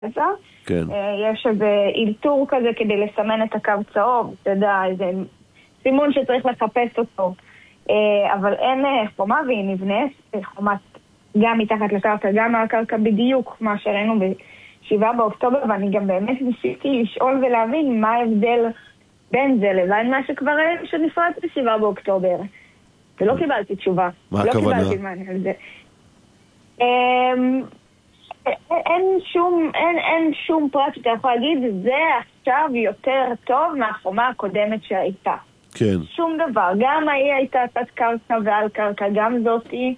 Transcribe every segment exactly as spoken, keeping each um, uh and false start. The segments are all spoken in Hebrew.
עזה. כן. יש איזה אילתור כזה כדי לסמן את הקו צהוב, אתה יודע, איזה סימון שצריך לחפש אותו. אבל אין חומה והיא נבנית, חומת גם מתחת לקרקע, גם על הקרקע בדיוק, מה שראינו בשבעה באוקטובר, ואני גם באמת ניסיתי לשאול ולהבין מה ההבדל בין זה לבין מה שכבר ראינו שנפרד בשבעה באוקטובר. ולא קיבלתי תשובה. מה הכוונה? לא קיבלתי מענה על זה. אין שום, אין, אין שום פרט שאתה יכול להגיד, זה עכשיו יותר טוב מהחומה הקודמת שהייתה. כן. שום דבר. גם ההיא הייתה תת קרקע ועל קרקע, גם זאתי.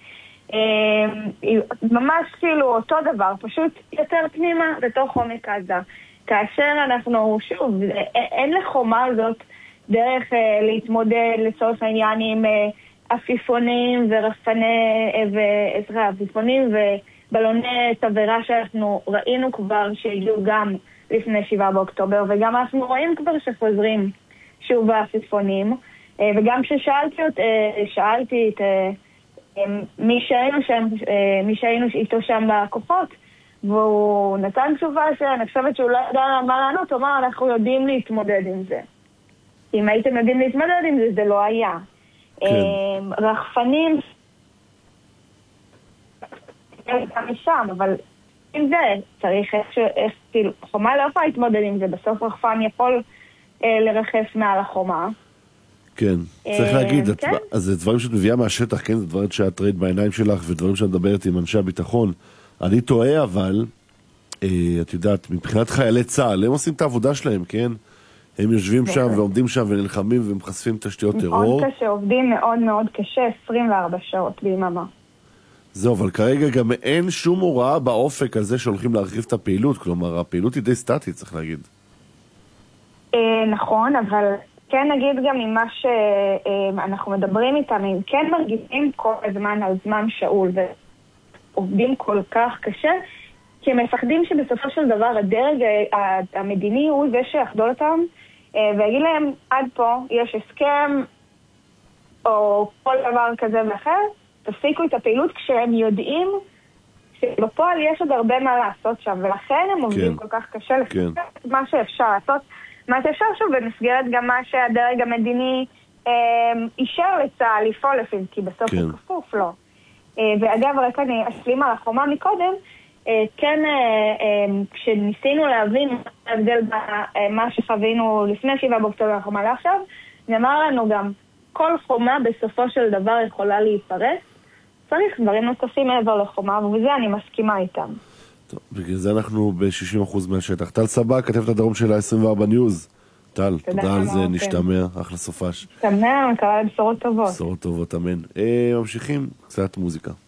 ממש כאילו אותו דבר, פשוט יותר פנימה בתוך עומק עזה. כאשר אנחנו, שוב, אין לחומה הזאת דרך להתמודד לצורך העניין עם עפיפונים ורחפני ועזרה, עפיפונים ובלוני תבערה שאנחנו ראינו כבר שהגיעו גם לפני שבעה באוקטובר, וגם אנחנו רואים כבר שחוזרים שוב העפיפונים, וגם כששאלתי שאלתי את מי שהיינו שם, מי שהיינו איתו שם בכוחות, והוא נתן תשובה שאני חושבת שהוא לא ידע מה לענות, הוא אמר, אנחנו יודעים להתמודד עם זה. אם הייתם יודעים להתמודד עם זה, זה לא היה. כן. רחפנים, גם משם, אבל עם זה צריך איך, איך, כאילו, חומה לא יכולה להתמודד עם זה, בסוף רחפן יכול אה, לרחף מעל החומה. כן, צריך להגיד, כן? אז זה דברים שאת מביאה מהשטח, כן, זה דברים שאת ראית בעיניים שלך, ודברים שאת מדברת עם אנשי הביטחון. אני טועה, אבל, אה, את יודעת, מבחינת חיילי צה"ל, הם עושים את העבודה שלהם, כן? הם יושבים שם ועומדים שם ונלחמים ומחשפים תשתיות טרור. מאוד קשה, עובדים מאוד מאוד קשה, עשרים וארבע שעות ביממה. זהו, אבל כרגע גם אין שום הוראה באופק על זה שהולכים להרחיב את הפעילות, כלומר, הפעילות היא די סטטית, צריך להגיד. אה, נכון, אבל כן נגיד גם ממה שאנחנו מדברים איתם, הם כן מרגישים כל הזמן על זמן שאול ועובדים כל כך קשה, כי הם מפחדים שבסופו של דבר הדרג המדיני הוא זה שיחדול אותם ויגיד להם עד פה יש הסכם או כל דבר כזה ואחר, תפסיקו את הפעילות כשהם יודעים שבפועל יש עוד הרבה מה לעשות שם, ולכן הם עובדים כל כך קשה לפסק מה שאפשר לעשות, מה שאפשר שוב במסגרת גם מה שהדרג המדיני אישר לצה"ל לפעול לפי, כי בסוף הוא כפוף לו. ואגב, רק אני אשלים על החומה מקודם, כן, כשניסינו להבין ההבדל במה שחווינו לפני שבעה באוקטובר החומה לעכשיו, נאמר לנו גם, כל חומה בסופו של דבר יכולה להיפרס, צריך דברים נוספים מעבר לחומה, ובזה אני מסכימה איתם. טוב, בגלל זה אנחנו ב-שישים אחוז מהשטח. טל סבק, כתבת הדרום של ה-עשרים וארבע ניוז. טל, תודה על זה, נשתמע, אחלה סופש. נשתמע, מקווה לבשורות טובות. בשורות טובות, אמן. ממשיכים, קצת מוזיקה.